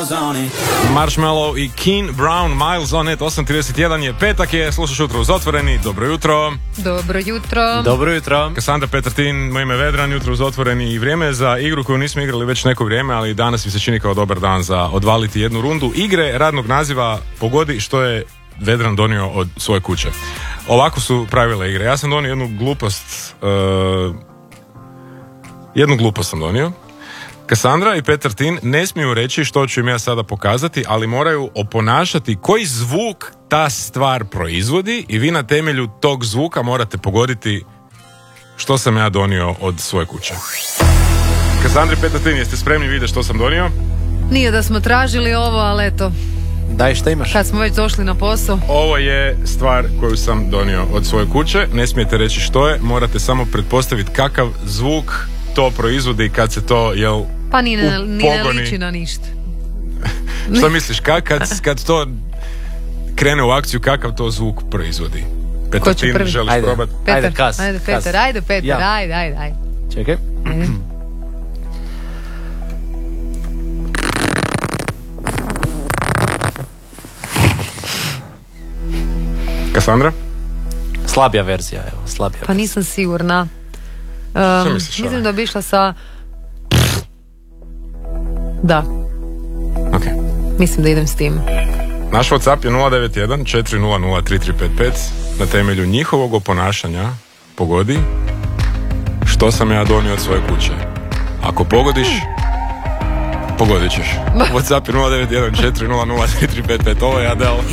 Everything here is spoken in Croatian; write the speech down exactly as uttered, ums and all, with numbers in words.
Marshmallow i Keen Brown, Miles on It. Osam trideset jedan je petak, je, slušaš Jutro uz Otvoreni. Dobro jutro. Dobro jutro. Dobro jutro. Kassandra Petartin, moje ime Vedran, Jutro uz Otvoreni i vrijeme je za igru koju nismo igrali već neko vrijeme, ali danas mi se čini kao dobar dan za odvaliti jednu rundu igre radnog naziva Pogodi što je Vedran donio od svoje kuće. Ovako su pravila igre. Ja sam donio jednu glupost, uh, jednu glupost sam donio. Kassandra i Petartin ne smiju reći što ću im ja sada pokazati, ali moraju oponašati koji zvuk ta stvar proizvodi i vi na temelju tog zvuka morate pogoditi što sam ja donio od svoje kuće. Kassandra i Petartin, jeste spremni vidjeti što sam donio? Nije da smo tražili ovo, ali eto, Daj, šta imaš? kad smo već došli na posao. Ovo je stvar koju sam donio od svoje kuće. Ne smijete reći što je, morate samo pretpostaviti kakav zvuk to proizvodi kad se to, jel, Pa ni ne, u ni ne pogoni. liči na ništa. Što misliš, kad, kad, kad to krene u akciju, kakav to zvuk proizvodi? Petar, ti prvi? želiš Ajde. probati? Petar, Ajde, kas, ajde, kas. Petar, ajde, Petar, Ja. ajde, ajde, ajde. Čekaj. Ajde. Kassandra? Slabija verzija, evo, slabija. Pa nisam sigurna. Što Um, misliš, mislim ovaj? da bi išla sa... Da, Ok. mislim da idem s tim. Naš WhatsApp je nula devet jedan četiri nula nula tri tri pet pet. Na temelju njihovog oponašanja pogodi što sam ja donio od svoje kuće. Ako pogodiš, pogodit ćeš. WhatsApp je nula devet jedan četiri nula nula tri tri pet pet. Ovo je Adele.